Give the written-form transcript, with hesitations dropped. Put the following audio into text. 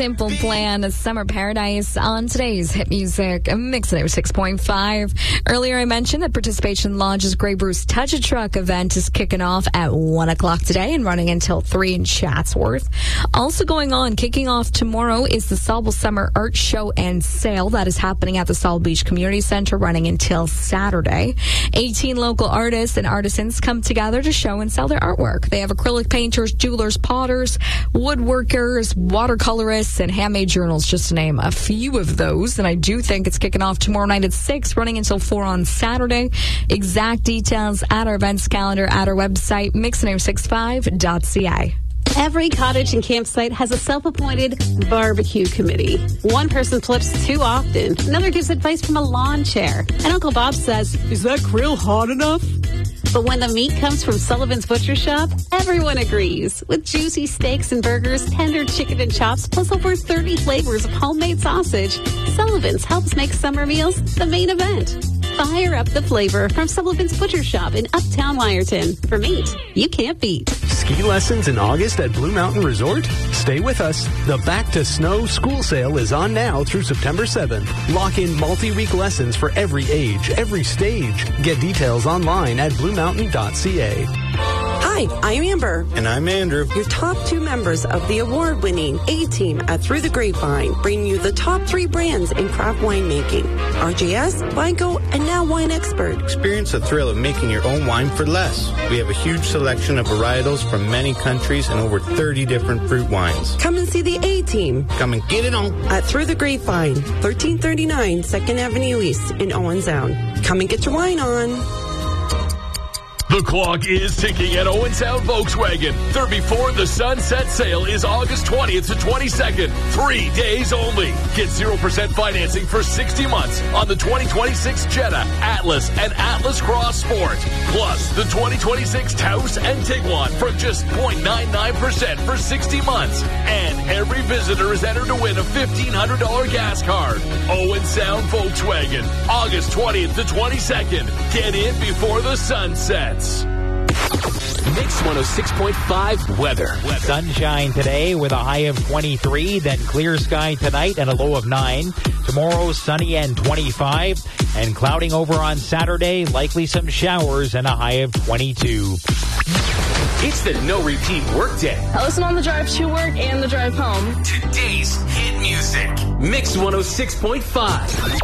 Simple Plan, a Summer Paradise on today's hit music, Mix 6.5. Earlier I mentioned that Participation Lodge's Grey Bruce Touch a Truck event is kicking off at 1 o'clock today and running until 3 in Chatsworth. Also kicking off tomorrow is the Sauble Summer Art Show and Sale. That is happening at the Sauble Beach Community Center, running until Saturday. 18 local artists and artisans come together to show and sell their artwork. They have acrylic painters, jewelers, potters, woodworkers, watercolorists, and handmade journals, just to name a few of those. And I do think it's kicking off tomorrow night at 6, running until 4 on Saturday. Exact details at our events calendar at our website, mix965.ca. Every cottage and campsite has a self-appointed barbecue committee. One person flips too often. Another gives advice from a lawn chair. And Uncle Bob says, "Is that grill hot enough?" But when the meat comes from Sullivan's Butcher Shop, everyone agrees. With juicy steaks and burgers, tender chicken and chops, plus over 30 flavors of homemade sausage, Sullivan's helps make summer meals the main event. Fire up the flavor from Sullivan's Butcher Shop in Uptown Wyerton. For meat you can't beat. Ski lessons in August at Blue Mountain Resort? Stay with us. The Back to Snow school sale is on now through September 7th. Lock in multi-week lessons for every age, every stage. Get details online at bluemountain.ca. Hi, I'm Amber. And I'm Andrew. Your top 2 members of the award-winning A-Team at Through the Grapevine bring you the top 3 brands in craft winemaking. RJS, Vigo, and now Wine Expert. Experience the thrill of making your own wine for less. We have a huge selection of varietals from many countries and over 30 different fruit wines. Come and see the A-Team. Come and get it on. At Through the Grapevine, 1339 2nd Avenue East in Owen Sound. Come and get your wine on. The clock is ticking at Owen Sound Volkswagen. Their Before the Sunset sale is August 20th to 22nd. 3 days only. Get 0% financing for 60 months on the 2026 Jetta, Atlas, and Atlas Cross Sport. Plus, the 2026 Taos and Tiguan from just 0.99% for 60 months. And every visitor is entered to win a $1,500 gas card. Owen Sound Volkswagen. August 20th to 22nd. Get in before the sun sets. Mix 106.5 weather. Sunshine today with a high of 23, then clear sky tonight and a low of 9. Tomorrow, sunny and 25, and clouding over on Saturday, likely some showers and a high of 22. It's the No Repeat Workday. I listen on the drive to work and the drive home. Today's hit music. Mix 106.5.